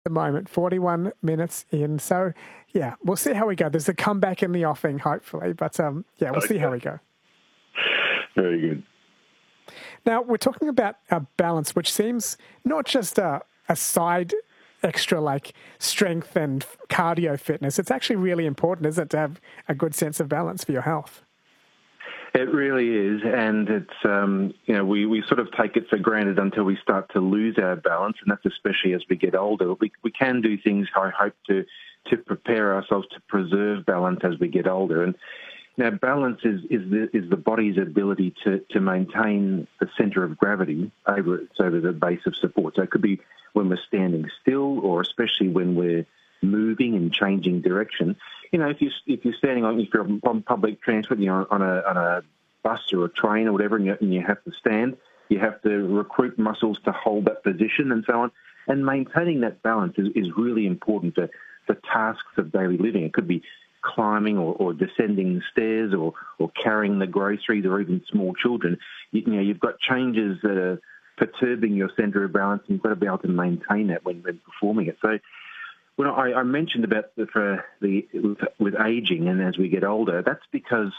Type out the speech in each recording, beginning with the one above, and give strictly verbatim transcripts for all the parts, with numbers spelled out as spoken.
the moment, forty-one minutes in. So, yeah, we'll see how we go. There's a comeback in the offing, hopefully. But, um, yeah, we'll okay. see how we go. Very good. Now, we're talking about uh, balance, which seems not just a, a side extra like strength and cardio fitness. It's actually really important, isn't it, to have a good sense of balance for your health? It really is, and it's, um, you know, we, we sort of take it for granted until we start to lose our balance, and that's especially as we get older. We, we can do things, I hope, to, to prepare ourselves to preserve balance as we get older. And now, balance is, is, the, is the body's ability to, to maintain the centre of gravity over, over the base of support. So it could be when we're standing still, or especially when we're moving and changing direction. You know, if you if you're standing on if you're on public transport, you know, on a on a bus or a train or whatever, and you, and you have to stand, you have to recruit muscles to hold that position and so on. And maintaining that balance is, is really important for, for tasks of daily living. It could be climbing or, or descending stairs or, or carrying the groceries or even small children. You, you know, you've got changes that are perturbing your centre of balance, and you've got to be able to maintain that when, when performing it. So when I, I mentioned about the, for the with, with ageing and as we get older, that's because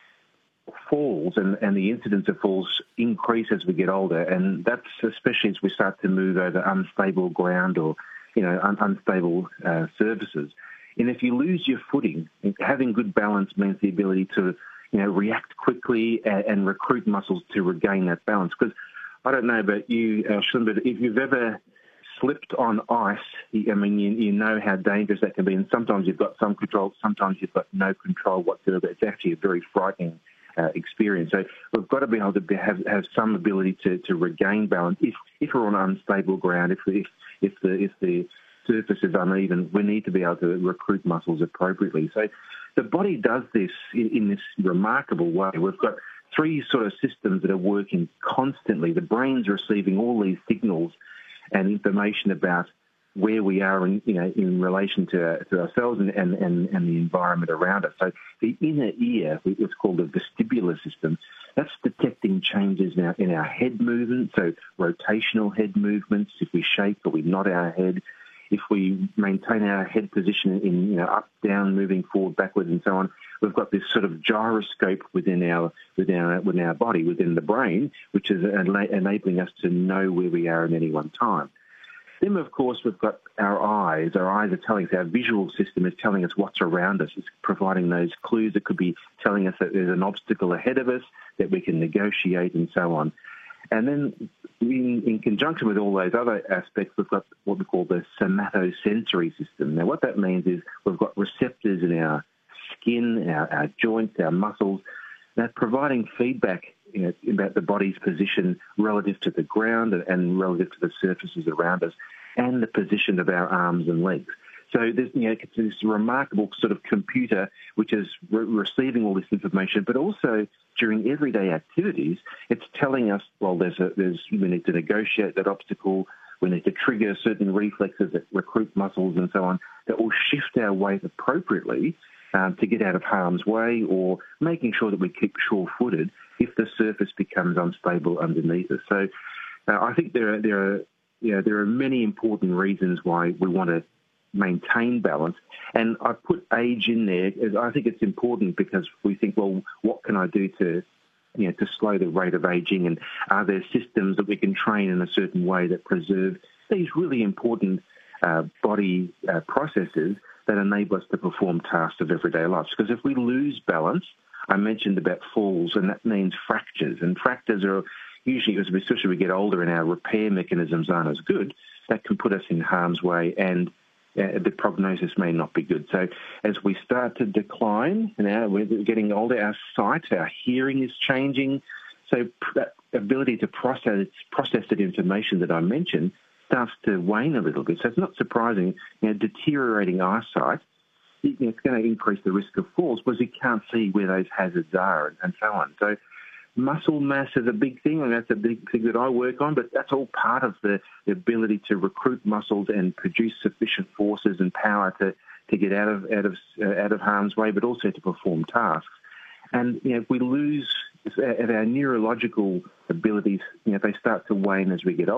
falls and, and the incidence of falls increase as we get older, and that's especially as we start to move over unstable ground or, you know, un, unstable uh, surfaces. And if you lose your footing, having good balance means the ability to, you know, react quickly and, and recruit muscles to regain that balance. Because I don't know about you, uh, Shun, but if you've ever slipped on ice, I mean, you, you know how dangerous that can be. And sometimes you've got some control, sometimes you've got no control whatsoever. It's actually a very frightening uh, experience. So we've got to be able to be, have, have some ability to, to regain balance. If if we're on unstable ground, if if if the if the surface is uneven, we need to be able to recruit muscles appropriately. So the body does this in, in this remarkable way. We've got three sort of systems that are working constantly. The brain's receiving all these signals and information about where we are in, you know, in relation to, to ourselves and, and, and, and the environment around us. So the inner ear, it's called the vestibular system, that's detecting changes in our, in our head movement, so rotational head movements, if we shake or we nod our head, if we maintain our head position in, you know, up, down, moving forward, backward, and so on. We've got this sort of gyroscope within our within our, within our body, within the brain, which is enabling us to know where we are at any one time. Then, of course, we've got our eyes. Our eyes are telling us, our visual system is telling us what's around us. It's providing those clues. It could be telling us that there's an obstacle ahead of us that we can negotiate and so on. And then in, in conjunction with all those other aspects, we've got what we call the somatosensory system. Now, what that means is we've got receptors in our skin, our, our joints, our muscles, that providing feedback, you know, about the body's position relative to the ground and relative to the surfaces around us and the position of our arms and legs. So there's, you know, it's this remarkable sort of computer which is re- receiving all this information, but also during everyday activities, it's telling us, well, there's a, there's we need to negotiate that obstacle, we need to trigger certain reflexes that recruit muscles and so on that will shift our weight appropriately um, to get out of harm's way, or making sure that we keep sure-footed if the surface becomes unstable underneath us. So uh, I think there are there are you know, there are many important reasons why we want to maintain balance. And I put age in there as I think it's important because we think, well, what can I do to, you know, to slow the rate of aging? And are there systems that we can train in a certain way that preserve these really important uh, body uh, processes that enable us to perform tasks of everyday life? Because if we lose balance, I mentioned about falls, and that means fractures. And fractures are usually, especially as we get older and our repair mechanisms aren't as good, that can put us in harm's way, and uh, the prognosis may not be good. So as we start to decline, now we're getting older, our sight, our hearing is changing. So that ability to process, process that information that I mentioned starts to wane a little bit. So it's not surprising, you know, deteriorating eyesight, it's going to increase the risk of falls because you can't see where those hazards are and so on. So muscle mass is a big thing, and that's a big thing that I work on, but that's all part of the, the ability to recruit muscles and produce sufficient forces and power to, to get out of out of uh, out of harm's way, but also to perform tasks. And you know, if we lose if our neurological abilities, you know, if they start to wane as we get older,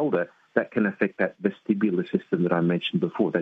that can affect that vestibular system that I mentioned before, that